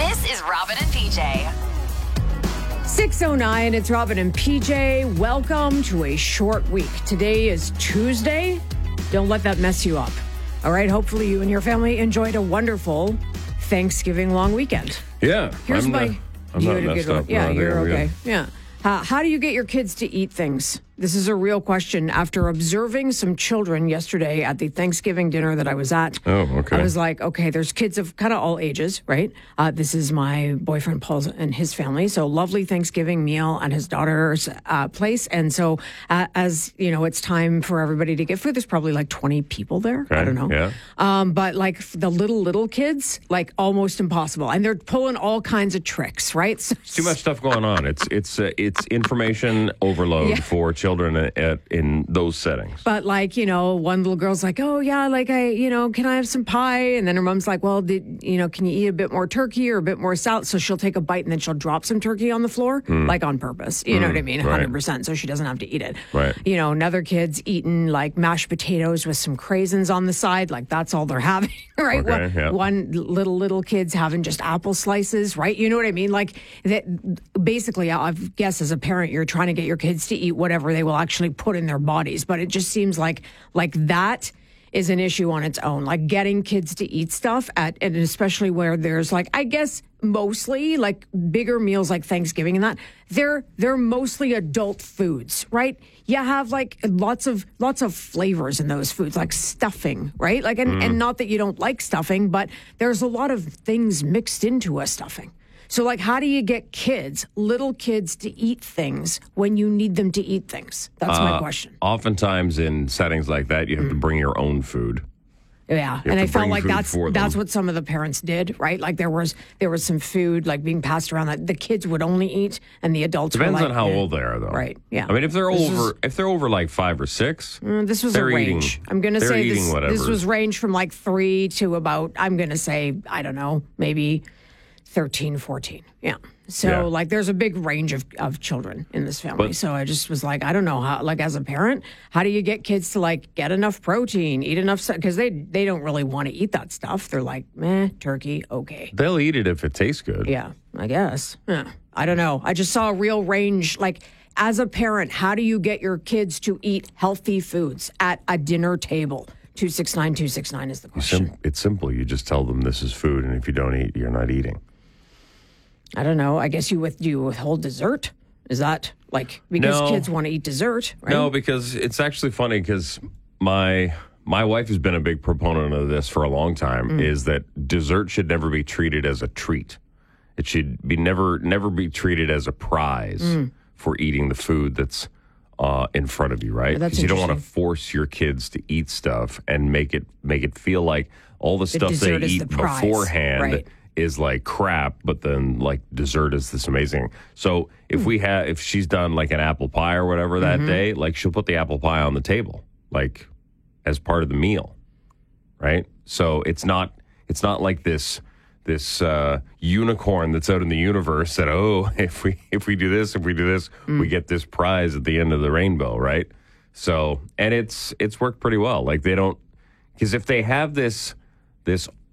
This is Robin and PJ. 6:09, it's Robin and PJ. Welcome to a short week. Today is Tuesday. Don't let that mess you up. All right, hopefully you and your family enjoyed a wonderful Thanksgiving long weekend. Yeah. Here's I'm my... not messed up. Yeah, No, you're we're okay. good. Yeah. How do you get your kids to eat things? This is a real question. After observing some children yesterday at the Thanksgiving dinner that I was at, Oh, okay. I was like, okay, there's kids of kind of all ages, right? This is my boyfriend Paul and his family. So lovely Thanksgiving meal at his daughter's place. And so as, you know, it's time for everybody to get food. There's probably like 20 people there. Okay, I don't know. yeah. But like the little kids, like almost impossible. And they're pulling all kinds of tricks, right? So, Too much stuff going on. It's information overload for children in those settings. But like, you know, one little girl's like, oh yeah, like can I have some pie? And then her mom's like, well, can you eat a bit more turkey or a bit more salad? So she'll take a bite and then she'll drop some turkey on the floor, like on purpose. You know what I mean? 100%. So she doesn't have to eat it. Right. You know, another kid's eating like mashed potatoes with some craisins on the side. Like that's all they're having, right? Okay, One little kid's having just apple slices, right? You know what I mean? Like that. Basically, I guess as a parent, you're trying to get your kids to eat whatever they will actually put in their bodies. But it just seems like that is an issue on its own. Like getting kids to eat stuff and especially where there's like, I guess mostly like bigger meals like Thanksgiving and that, they're mostly adult foods, right? You have like lots of flavors in those foods, like stuffing, right? Like and not that you don't like stuffing, but there's a lot of things mixed into a stuffing. So, like, how do you get little kids, to eat things when you need them to eat things? That's my question. Oftentimes in settings like that, you have to bring your own food. Yeah, You and I have to felt bring like food that's for them. what some of the parents did, right? Like there was some food like being passed around that the kids would only eat, and the adults Depends were like, on how old they are, though. Right, yeah. I mean, if they're over like 5 or 6, this was a they're range. eating- I'm going to they're say eating whatever. this was range from like 3 to about, I'm going to say, I don't know, maybe 13, 14. Yeah. So Yeah. like there's a big range of children in this family. So I just was like, I don't know how, like as a parent, how do you get kids to like get enough protein, eat enough stuff? Because they don't really want to eat that stuff. They're like, meh, turkey, okay. They'll eat it if it tastes good. Yeah, I guess. Yeah. I don't know. I just saw a real range. Like as a parent, how do you get your kids to eat healthy foods at a dinner table? 269-269 is the question. It's simple. You just tell them this is food, and if you don't eat, you're not eating. I don't know. I guess you withhold dessert. Is that like because No. kids want to eat dessert? Right? No, because it's actually funny because my wife has been a big proponent of this for a long time, is that dessert should never be treated as a treat. It should be never be treated as a prize for eating the food that's in front of you, right? That's Because you don't want to interesting. force your kids to eat stuff and make it feel like all the stuff they dessert is eat the prize, beforehand right. is like crap, but then like dessert is this amazing. So if she's done like an apple pie or whatever that day, like she'll put the apple pie on the table, like as part of the meal, right? So it's not like this unicorn that's out in the universe that, if we do this, we get this prize at the end of the rainbow, right? So, and it's worked pretty well. Like they don't, because if they have this